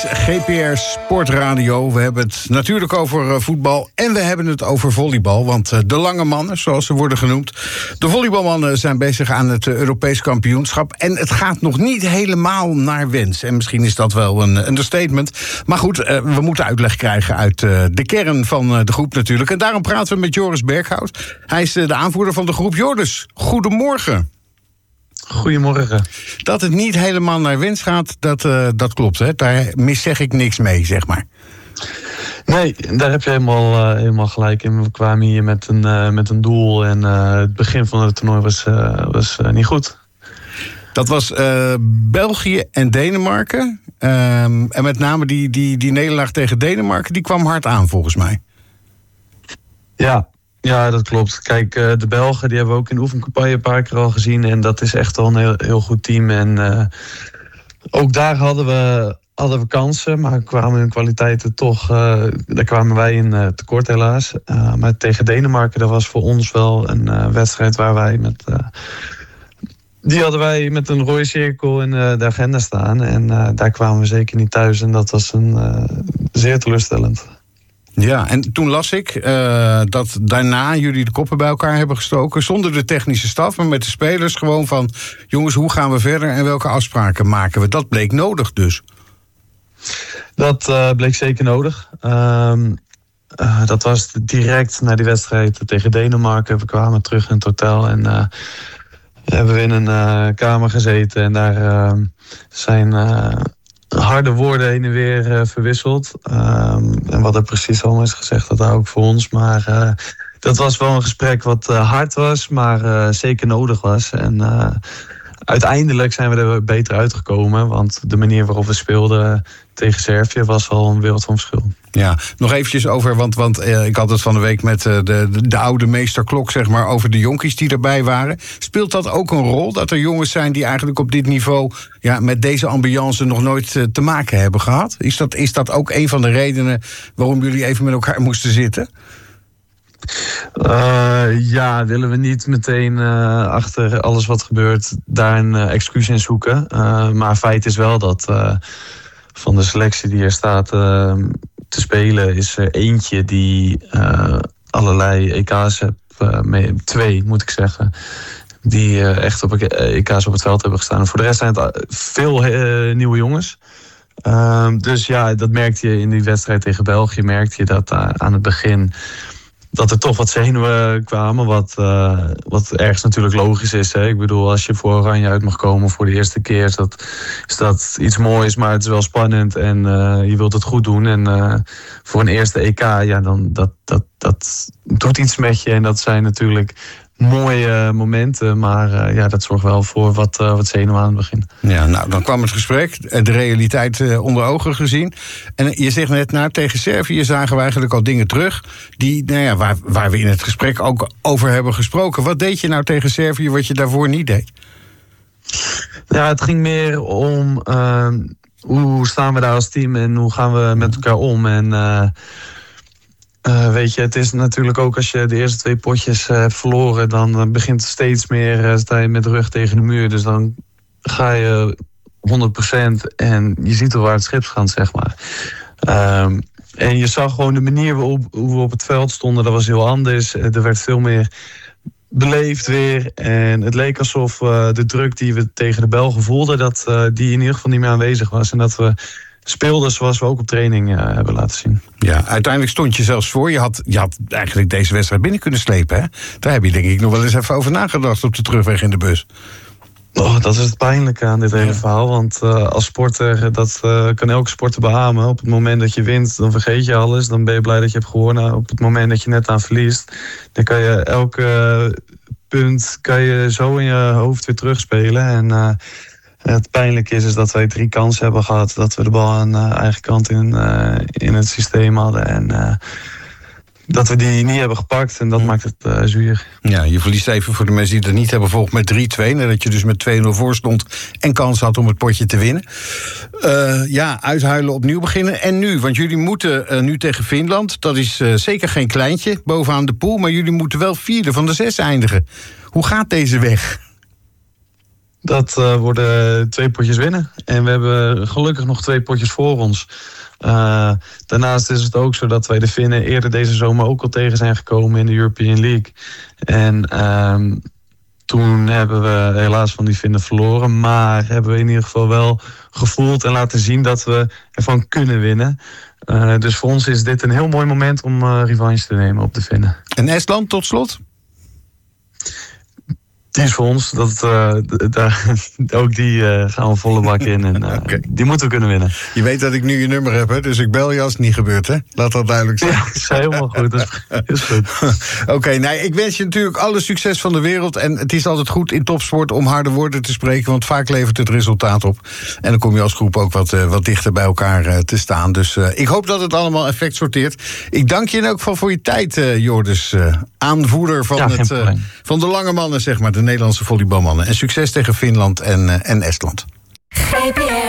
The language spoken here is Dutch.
GPR Sportradio. We hebben het natuurlijk over voetbal en we hebben het over volleybal. Want de lange mannen, zoals ze worden genoemd, de volleybalmannen zijn bezig aan het Europees kampioenschap. En het gaat nog niet helemaal naar wens. En misschien is dat wel een understatement. Maar goed, we moeten uitleg krijgen uit de kern van de groep natuurlijk. En daarom praten we met Joris Berghout. Hij is de aanvoerder van de groep. Joris, goedemorgen. Goedemorgen. Dat het niet helemaal naar wens gaat, dat klopt. Hè? Daar zeg ik niks mee, zeg maar. Nee, daar heb je helemaal gelijk in. We kwamen hier met een doel en het begin van het toernooi was niet goed. Dat was België en Denemarken. En met name die nederlaag tegen Denemarken, die kwam hard aan volgens mij. Ja, dat klopt. Kijk, de Belgen die hebben we ook in de oefencampagne een paar keer al gezien. En dat is echt wel een heel goed team. En ook daar hadden we kansen. Maar kwamen hun kwaliteiten toch... daar kwamen wij in tekort helaas. Maar tegen Denemarken, dat was voor ons wel een wedstrijd waar wij met... die hadden wij met een rode cirkel in de agenda staan. En daar kwamen we zeker niet thuis. En dat was zeer teleurstellend. Ja, en toen las ik dat daarna jullie de koppen bij elkaar hebben gestoken. Zonder de technische staf, maar met de spelers gewoon van... jongens, hoe gaan we verder en welke afspraken maken we? Dat bleek nodig dus. Dat bleek zeker nodig. Dat was direct na die wedstrijd tegen Denemarken. We kwamen terug in het hotel en hebben we in een kamer gezeten. En daar zijn... harde woorden heen en weer verwisseld. En wat er precies allemaal is gezegd, dat ook voor ons. Maar dat was wel een gesprek wat hard was, maar zeker nodig was. En uiteindelijk zijn we er beter uitgekomen. Want de manier waarop we speelden tegen Servië was al een wereld van verschil. Ja, nog eventjes over, want ik had het van de week met de oude meester Klok, zeg maar, over de jonkies die erbij waren. Speelt dat ook een rol, dat er jongens zijn die eigenlijk op dit niveau, ja, met deze ambiance nog nooit te maken hebben gehad? Is dat ook een van de redenen waarom jullie even met elkaar moesten zitten? Willen we niet meteen achter alles wat gebeurt daar een excuus in zoeken. Maar feit is wel dat van de selectie die er staat te spelen, is er eentje die allerlei EK's heeft, twee moet ik zeggen, die echt op EK's op het veld hebben gestaan. En voor de rest zijn het veel nieuwe jongens. Dus ja, dat merkte je in die wedstrijd tegen België, merkte je dat aan het begin dat er toch wat zenuwen kwamen, wat ergens natuurlijk logisch is. Hè? Ik bedoel, als je voor Oranje uit mag komen voor de eerste keer, is dat iets moois, maar het is wel spannend en je wilt het goed doen. En voor een eerste EK, ja, dan dat doet iets met je. En dat zijn natuurlijk mooie momenten, maar dat zorgt wel voor wat zenuwen aan het begin. Ja, nou, dan kwam het gesprek, de realiteit onder ogen gezien. En je zegt net, tegen Servië zagen we eigenlijk al dingen terug die, waar we in het gesprek ook over hebben gesproken. Wat deed je nou tegen Servië wat je daarvoor niet deed? Ja, het ging meer om hoe staan we daar als team en hoe gaan we met elkaar om. En weet je, het is natuurlijk ook als je de eerste 2 potjes hebt verloren, dan begint het steeds meer, sta je met de rug tegen de muur. Dus dan ga je 100% en je ziet wel waar het schip gaat, zeg maar. En je zag gewoon de manier hoe we op het veld stonden, dat was heel anders. Er werd veel meer beleefd weer. En het leek alsof de druk die we tegen de Belgen voelden, dat die in ieder geval niet meer aanwezig was. En dat we speelden zoals we ook op training hebben laten zien. Ja, uiteindelijk stond je zelfs voor. Je had eigenlijk deze wedstrijd binnen kunnen slepen, hè? Daar heb je denk ik nog wel eens even over nagedacht op de terugweg in de bus. Oh, dat is het pijnlijke aan dit hele verhaal. Want als sporter, dat kan elke sporter beamen. Op het moment dat je wint, dan vergeet je alles. Dan ben je blij dat je hebt gewonnen. Op het moment dat je net aan verliest, dan kan je elke punt zo in je hoofd weer terugspelen. En het pijnlijke is dat wij 3 kansen hebben gehad, dat we de bal aan eigen kant in het systeem hadden. En dat we die niet hebben gepakt en dat maakt het zuur. Ja, je verliest even voor de mensen die het niet hebben volgd met 3-2... nadat je dus met 2-0 voor stond en kans had om het potje te winnen. Uithuilen, opnieuw beginnen. En nu, want jullie moeten nu tegen Finland. Dat is zeker geen kleintje bovenaan de pool, maar jullie moeten wel 4e van de 6 eindigen. Hoe gaat deze weg? Dat worden 2 potjes winnen. En we hebben gelukkig nog 2 potjes voor ons. Daarnaast is het ook zo dat wij de Finnen eerder deze zomer ook al tegen zijn gekomen in de European League. En toen hebben we helaas van die Finnen verloren. Maar hebben we in ieder geval wel gevoeld en laten zien dat we ervan kunnen winnen. Dus voor ons is dit een heel mooi moment om revanche te nemen op de Finnen. En Estland tot slot? Die is voor ons. Ook die gaan we volle bak in. En okay. Die moeten we kunnen winnen. Je weet dat ik nu je nummer heb, hè? Dus ik bel je als het niet gebeurt, hè? Laat dat duidelijk zijn. Ja, dat is helemaal goed. Dat is goed. Oké, ik wens je natuurlijk alle succes van de wereld. En het is altijd goed in topsport om harde woorden te spreken. Want vaak levert het resultaat op. En dan kom je als groep ook wat dichter bij elkaar te staan. Dus ik hoop dat het allemaal effect sorteert. Ik dank je in elk geval voor je tijd, Jordis. Aanvoerder van de lange mannen, zeg maar. De Nederlandse volleybalmannen. En succes tegen Finland en Estland.